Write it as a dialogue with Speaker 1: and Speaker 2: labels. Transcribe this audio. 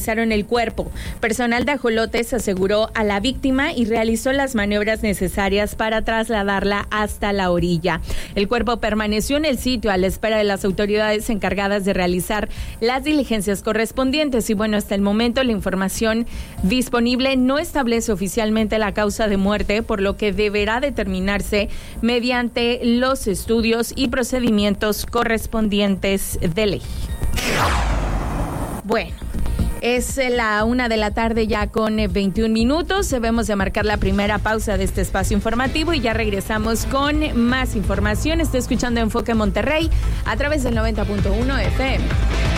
Speaker 1: el cuerpo. Personal de ajolotes aseguró a la víctima y realizó las maniobras necesarias para trasladarla hasta la orilla. El cuerpo permaneció en el sitio a la espera de las autoridades encargadas de realizar las diligencias correspondientes. Y bueno, hasta el momento la información disponible no establece oficialmente la causa de muerte, por lo que deberá determinarse mediante los estudios y procedimientos correspondientes de ley. Bueno. Es la 1:00 p.m. ya con 21 minutos. Debemos de marcar la primera pausa de este espacio informativo y ya regresamos con más información. Estoy escuchando Enfoque Monterrey a través del 90.1 FM.